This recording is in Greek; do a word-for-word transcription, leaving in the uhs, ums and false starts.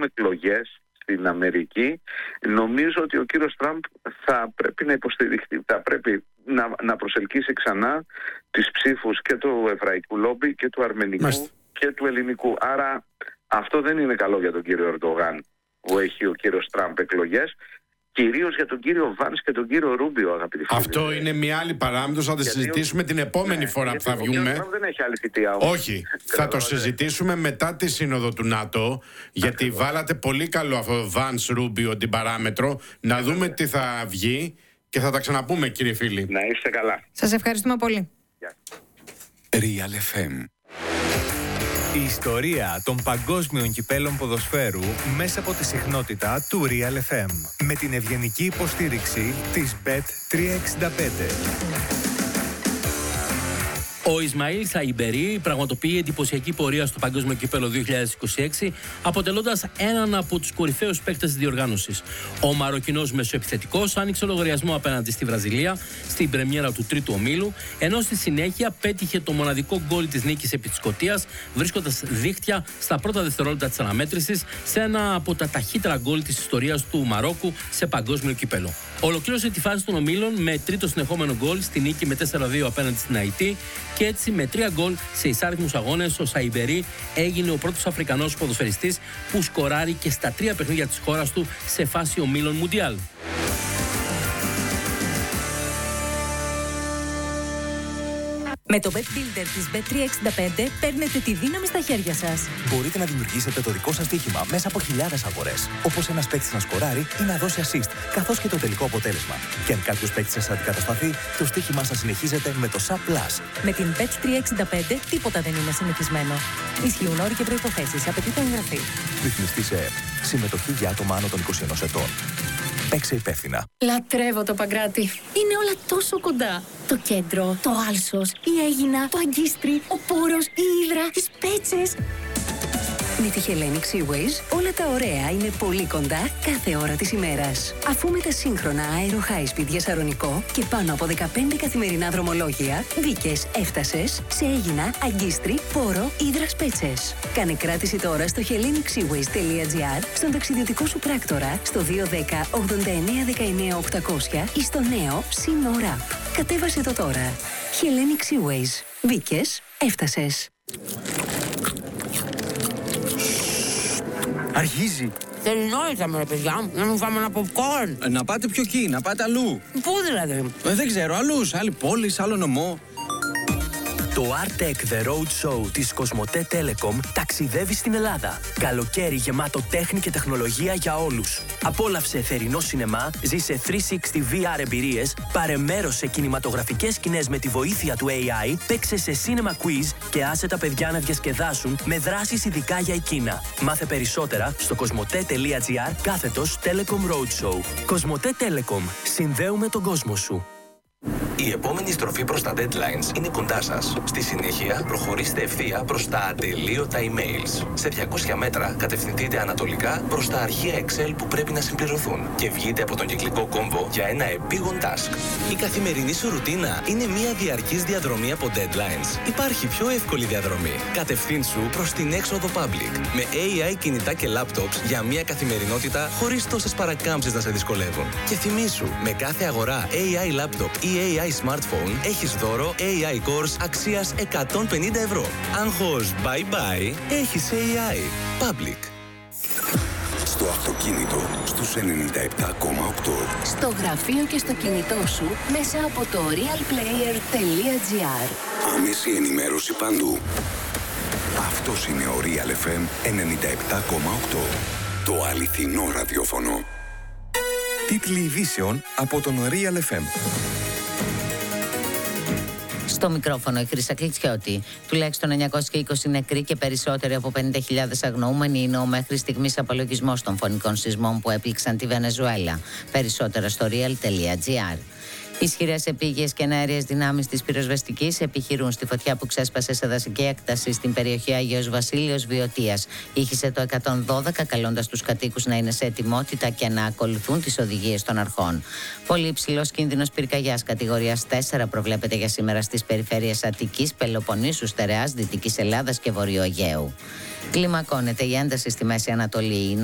εκλογές στην Αμερική, νομίζω ότι ο κύριος Τραμπ θα πρέπει να υποστηριχθεί, θα πρέπει να, να προσελκύσει ξανά τις ψήφους και του εβραϊκού λόμπι και του αρμενικού Μάλιστα. και του ελληνικού. Άρα αυτό δεν είναι καλό για τον κύριο Ερντογάν που έχει ο κύριος Τραμπ εκλογές. Κυρίως για τον κύριο Βάνς και τον κύριο Ρούμπιο, αγαπητοί φίλοι. Αυτό είναι μια άλλη παράμετρος, θα τη συζητήσουμε την επόμενη ναι, φορά που θα βγούμε. Ο κύριος Τραμπ δεν έχει άλλη θητεία. Όχι, θα το συζητήσουμε μετά τη σύνοδο του ΝΑΤΟ, γιατί Ακριβώς. βάλατε πολύ καλό αυτό Βάνς Ρούμπιο την παράμετρο, να δούμε βέβαια. τι θα βγει και θα τα ξαναπούμε, κύριε φίλοι. Να είστε καλά. Σας ευχαριστούμε πολύ. Real εφ εμ. Η ιστορία των παγκόσμιων κυπέλων ποδοσφαίρου μέσα από τη συχνότητα του Real εφ εμ. Με την ευγενική υποστήριξη της μπετ τριακόσια εξήντα πέντε. Ο Ισμαήλ Σαϊμπερί πραγματοποιεί εντυπωσιακή πορεία στο Παγκόσμιο Κύπελλο δύο χιλιάδες είκοσι έξι, αποτελώντας έναν από τους κορυφαίους παίκτες της διοργάνωσης. Ο Μαροκινός μεσοεπιθετικός άνοιξε λογαριασμό απέναντι στη Βραζιλία στην πρεμιέρα του τρίτου ομίλου, ενώ στη συνέχεια πέτυχε το μοναδικό γκολ της νίκης επί της Σκωτίας, βρίσκοντας δίχτυα στα πρώτα δευτερόλεπτα της αναμέτρησης σε ένα από τα ταχύτερα γκολ της ιστορίας του Μαρόκου σε Παγκόσμιο Κύπελλο. Ολοκλήρωσε τη φάση των ομίλων με τρίτο συνεχόμενο γκολ στη νίκη με τέσσερα δύο απέναντι στην Αϊτή και έτσι με τρία γκολ σε εισάριθμους αγώνες ο Σαϊμπερί έγινε ο πρώτος Αφρικανός ποδοσφαιριστής που σκοράρει και στα τρία παιχνίδια της χώρας του σε φάση ομίλων Μουντιάλ. Με το Bet Builder της μπετ τριακόσια εξήντα πέντε παίρνετε τη δύναμη στα χέρια σας. Μπορείτε να δημιουργήσετε το δικό σας στοίχημα μέσα από χιλιάδες αγορές. Όπως ένας παίκτης να σκοράρει ή να δώσει assist, καθώς και το τελικό αποτέλεσμα. Και αν κάποιος παίκτης σας αντικατασταθεί, το στοίχημά σας συνεχίζεται με το Sub Plus. Με την μπετ τριακόσια εξήντα πέντε τίποτα δεν είναι συνηθισμένο. Ισχύουν όροι και προϋποθέσεις. Απαιτείται εγγραφή. Ρυθμιστή σε ΕΕΠ. Συμμετοχή για άτομα άνω των είκοσι ενός ετών. Παίξε υπεύθυνα. Λατρεύω το Παγκράτη. Είναι όλα τόσο κοντά. Το κέντρο, το Άλσος, η Αίγινα, το Αγκίστρι, ο Πόρος, η Ύδρα, οι Σπέτσες. Με τη Hellenic Seaways όλα τα ωραία είναι πολύ κοντά κάθε ώρα της ημέρας. Αφού με τα σύγχρονα Aero High Speed για Σαρονικό και πάνω από δεκαπέντε καθημερινά δρομολόγια, μπήκες, έφτασες σε Αίγινα, Αγκίστρι, Πόρο, Ύδρα, Σπέτσες. Κάνε κράτηση τώρα στο hellenic seaways τελεία gr, στον ταξιδιωτικό σου πράκτορα, στο δύο ένα μηδέν ογδόντα εννέα δεκαεννέα οκτακόσια ή στο νέο Sino App. Κατέβασε το τώρα. Hellenic Seaways. Μπήκες, έφτασες. Αρχίζει. Τελειώσαμε ρε παιδιά μου, να μην φάμε ένα popcorn. Ε, να πάτε πιο εκεί, να πάτε αλλού. Πού δηλαδή? Ε, δεν ξέρω, αλλού, άλλη πόλη, άλλο νομό. Το Artec The Road Show της Κοσμοτέ Telecom ταξιδεύει στην Ελλάδα. Καλοκαίρι γεμάτο τέχνη και τεχνολογία για όλους. Απόλαυσε θερινό σινεμά, ζήσε τριακόσια εξήντα βι αρ εμπειρίες, πάρε μέρος σε κινηματογραφικές σκηνές με τη βοήθεια του έι άι, παίξε σε cinema quiz και άσε τα παιδιά να διασκεδάσουν με δράσεις ειδικά για εκείνα. Μάθε περισσότερα στο κοσμοτέ τελεία gr κάθετος Telecom Roadshow. Κοσμοτέ Telecom. Συνδέουμε τον κόσμο σου. Η επόμενη στροφή προς τα deadlines είναι κοντά σας. Στη συνέχεια, προχωρήστε ευθεία προς τα ατελείωτα emails. Σε διακόσια μέτρα, κατευθυνθείτε ανατολικά προς τα αρχεία Excel που πρέπει να συμπληρωθούν και βγείτε από τον κυκλικό κόμβο για ένα επίγον task. Η καθημερινή σου ρουτίνα είναι μια διαρκής διαδρομή από deadlines. Υπάρχει πιο εύκολη διαδρομή. Κατευθύνσου προς την έξοδο public. Με έι άι κινητά και laptops για μια καθημερινότητα χωρίς τόσες παρακάμψεις να σε δυσκολεύουν. Και θυμήσου, με κάθε αγορά έι άι laptop ή έι άι smartphone έχεις δώρο έι άι Course αξίας εκατόν πενήντα ευρώ. Άγχος bye bye, έχεις έι άι. Public. Στο αυτοκίνητο στους ενενήντα επτά κόμμα οκτώ. Στο γραφείο και στο κινητό σου μέσα από το real player τελεία gr. Άμεση ενημέρωση παντού. Αυτός είναι ο Real εφ εμ ενενήντα επτά κόμμα οκτώ. Το αληθινό ραδιόφωνο. Τίτλοι ειδήσεων από τον Real εφ εμ. Στο μικρόφωνο η Χρύσα Κλιτσιώτη. Τουλάχιστον εννιακόσιοι είκοσι νεκροί και περισσότεροι από πενήντα χιλιάδες αγνοούμενοι είναι ο μέχρι στιγμής απολογισμός των φωνικών σεισμών που έπληξαν τη Βενεζουέλα. Περισσότερα στο real τελεία gr. Ισχυρές επίγειες και αέριες δυνάμεις της πυροσβεστικής επιχειρούν στη φωτιά που ξέσπασε σε δασική έκταση στην περιοχή Αγίος Βασίλειος Βιωτίας. Ήχησε το εκατόν δώδεκα καλώντας τους κατοίκους να είναι σε ετοιμότητα και να ακολουθούν τις οδηγίες των αρχών. Πολύ υψηλός κίνδυνος πυρκαγιάς κατηγορίας τέσσερα προβλέπεται για σήμερα στις περιφέρειες Αττικής, Πελοποννήσου, Στερεάς, Δυτικής Ελλάδας και Βορείου Αιγαίου. Κλιμακώνεται η ένταση στη Μέση Ανατολή.